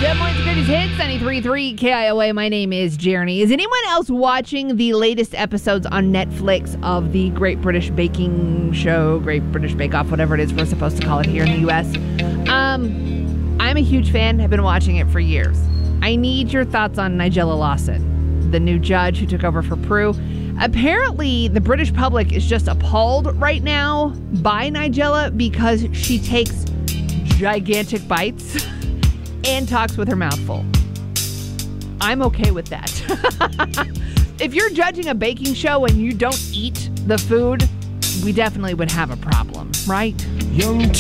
Des Moines Greatest Hits, 93.3 KIOA. My name is Jeremy. Is anyone else watching the latest episodes on Netflix of the Great British Baking Show, Great British Bake Off, whatever it is we're supposed to call it here in the U.S.? I'm a huge fan. Have been watching it for years. I need your thoughts on Nigella Lawson, the new judge who took over for Prue. Apparently, the British public is just appalled right now by Nigella because she takes gigantic bites and talks with her mouth full. I'm okay with that. If you're judging a baking show and you don't eat the food, we definitely would have a problem, right? Young